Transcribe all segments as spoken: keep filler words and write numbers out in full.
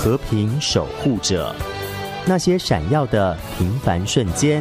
和平守护者，那些闪耀的平凡瞬间。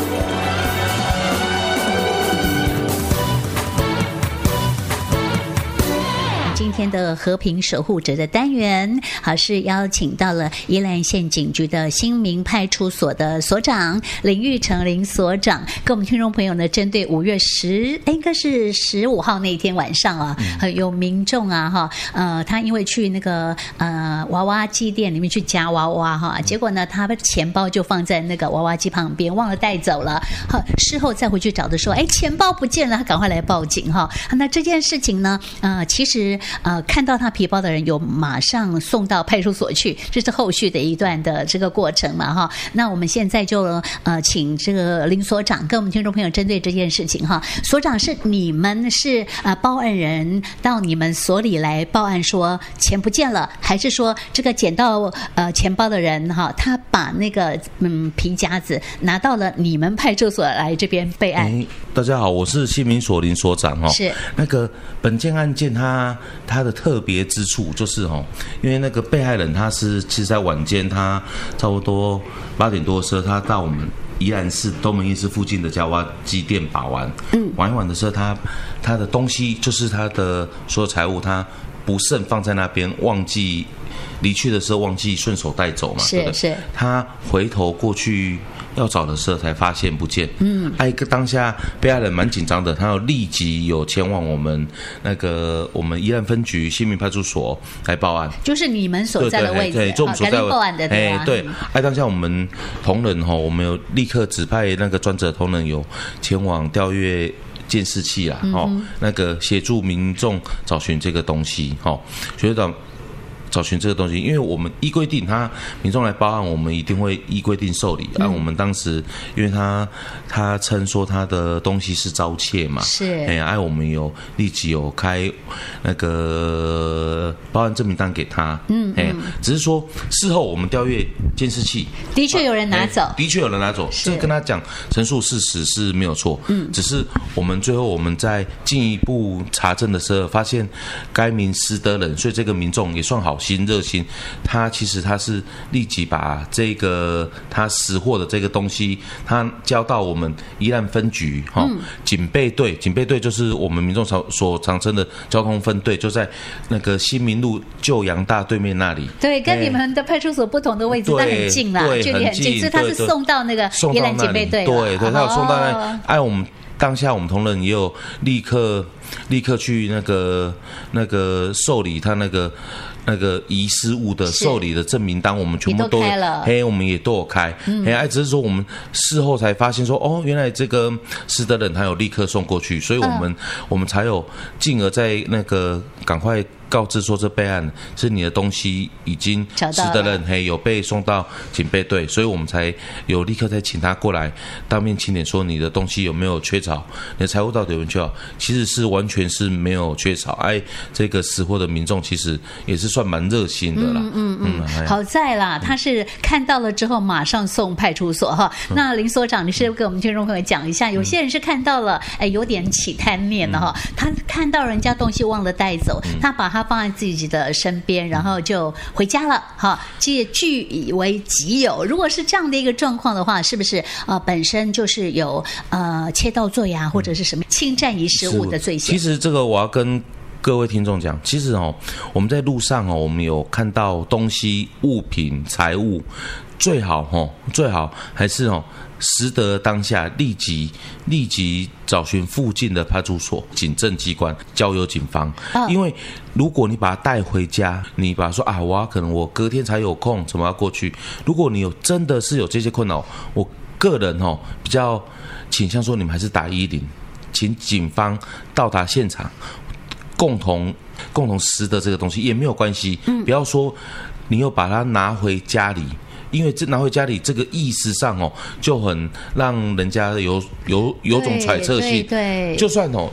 今天的和平守护者的单元，好是邀请到了宜兰县警局的新民派出所的所长林玉成林所长，跟我们听众朋友呢，针对五月十，应该是十五号那一天晚上啊，嗯、有民众啊哈，呃，他因为去那个呃娃娃机店里面去夹娃娃哈，结果呢，他的钱包就放在那个娃娃机旁边，忘了带走了。好，事后再回去找的时候，哎，钱包不见了，他赶快来报警哈。那这件事情呢，呃，其实。呃，看到他皮包的人有马上送到派出所去，这是后续的一段的这个过程嘛哈。那我们现在就呃请这个林所长跟我们听众朋友针对这件事情哈。所长是你们是呃报案人到你们所里来报案说钱不见了，还是说这个捡到呃钱包的人哈，他把那个嗯皮夹子拿到了你们派出所来这边备案？ 欸、大家好，我是新民所林所长哈。是那个本件案件他。它的特别之处就是哦，因为那个被害人他是其实在晚间，他差不多八点多的时候，他到我们宜兰市东门夜市附近的夹娃娃机店把玩，嗯，玩一玩的时候，他他的东西就是他的所有财物，他不慎放在那边，忘记离去的时候忘记顺手带走嘛， 是对是， 他回头过去。要找的时候才发现不见，嗯，哎，当下被害人蛮紧张的，他要立即有前往我们那个我们宜兰分局新民派出所来报案， 就是你们所在的位置， 对，就我们所在的报案的，对吧？对，哎，当下我们同仁哈，我们有立刻指派那个专责同仁有前往调阅监视器啦，哈、嗯，那个协助民众找寻这个东西，哈，学长。找寻这个东西，因为我们依规定，他民众来报案，我们一定会依规定受理。按、嗯啊、我们当时，因为他他称说他的东西是遭窃嘛，是，哎呀，哎，我们有立即有开那个报案证明单给他，嗯，哎，只是说事后我们调阅监视器， 的确有人拿走， 的确有人拿走，这跟他讲陈述事实是没有错，嗯，只是我们最后我们在进一步查证的时候，发现该名失德人，所以这个民众也算好心热心，他其实他是立即把这个他拾获的这个东西，他交到我们宜兰分局哈、嗯、警备队，警备队就是我们民众所常称的交通分队，就在那个新民路旧阳大对面那里。 对，跟你们的派出所不同的位置，但很近啦，距离很近，所以他是送到那个宜兰警备队， 对对，他有送到那里。哎，我们。当下我们同仁也有立刻立刻去那个那个受理他那个那个遗失物的受理的证明单，我们全部都开了， 嘿，我们也都有开，嗯、嘿，哎，只是说我们事后才发现说，哦，原来这个失德人他有立刻送过去，所以我们、嗯、我们才有进而在那个赶快。告知说这备案是你的东西已经失德人嘿有被送到警备队，所以我们才有立刻再请他过来当面清点，说你的东西有没有缺少，你的财物到底有没有缺少？其实是完全是没有缺少。哎，这个拾获的民众其实也是算蛮热心的啦。嗯嗯嗯， 嗯好在啦，他是看到了之后马上送派出所哈。嗯、那林所长，你是不是跟我们听众朋友讲一下？有些人是看到了，哎，有点起贪念了哈。他看到人家东西忘了带走，嗯、他把他放在自己的身边，然后就回家了，哈，据据以为己有。如果是这样的一个状况的话，是不是呃本身就是有呃窃盗罪啊，或者是什么侵占遗失物的罪行？ 其实这个我要跟各位听众讲，其实哦，我们在路上哦，我们有看到东西、物品、财物，最好哦，最好还是哦。拾得当下立即立即找寻附近的派出所、警政机关交由警方，哦、因为如果你把它带回家，你把它说啊，我可能我隔天才有空，怎么要过去？如果你有真的是有这些困扰，我个人哦比较倾向说，你们还是打一一零，请警方到达现场，共同共同拾得这个东西也没有关系，嗯、不要说你又把它拿回家里。因为这拿回家里这个意识上哦，就很让人家有有有种揣测性。对，对就算哦，